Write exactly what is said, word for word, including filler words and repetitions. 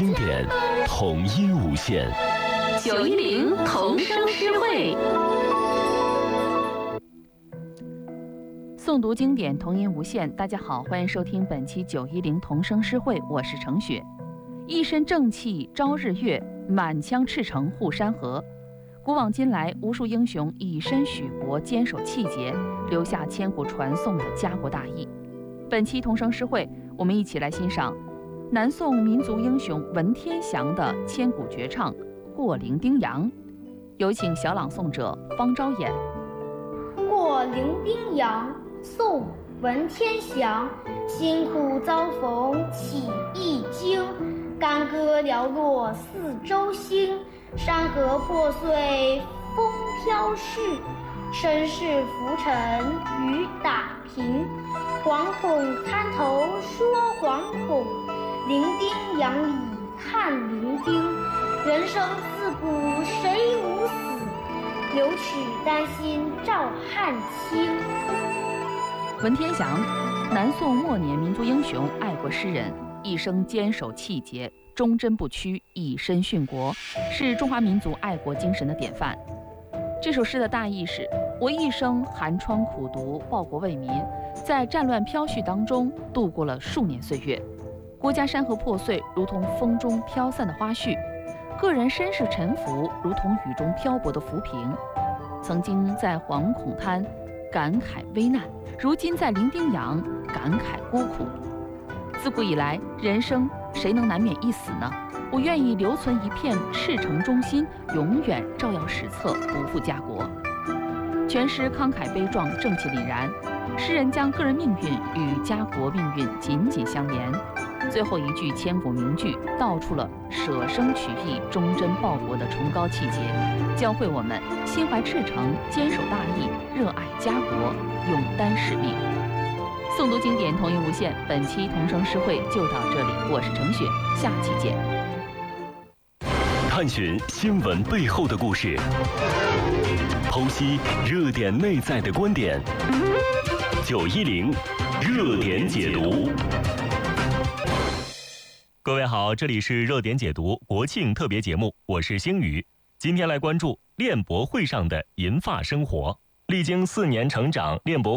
经典，统一无限。 九一零童声诗会， 诵读经典，童音无限。大家好，欢迎收听本期九一零童声诗会，我是程雪。一身正气朝日月，满腔赤诚护山河。古往今来，无数英雄以身许国，坚守气节，留下千古传颂的家国大义。本期童声诗会，我们一起来欣赏南宋民族英雄文天祥的千古绝唱《过零丁洋》，有请小朗诵者方昭演。 过零丁洋，宋·文天祥。辛苦遭逢起一经，干戈寥落四周星。山河破碎风飘逝，身世浮沉雨打萍。惶恐滩头说惶恐，零丁洋里看零丁。人生自古谁无死，留取丹心照汗青。 文天祥，南宋末年民族英雄、爱国诗人，一生坚守气节，忠贞不屈，以身殉国，是中华民族爱国精神的典范。这首诗的大意是：我一生寒窗苦读，报国为民，在战乱飘絮当中度过了数年岁月。国家山河破碎，如同风中飘散的花絮；个人身世沉浮，如同雨中漂泊的浮萍。曾经在惶恐滩感慨危难，如今在零丁洋感慨孤苦。自古以来，人生谁能难免一死呢？我愿意留存一片赤诚忠心，永远照耀史册，不负家国。全诗慷慨悲壮，正气凛然，诗人将个人命运与家国命运紧紧相连。最后一句千古名句，道出了舍生取义、忠贞报国的崇高气节，教会我们心怀赤诚，坚守大义，热爱家国，勇担使命。诵读经典，童音无限。本期童声诗会就到这里，我是程雪，下期见。 探寻新闻背后的故事，剖析热点内在的观点。九一零热点解读。各位好，这里是热点解读国庆特别节目，我是星宇。今天来关注练博会上的银发生活。历经四年成长，练博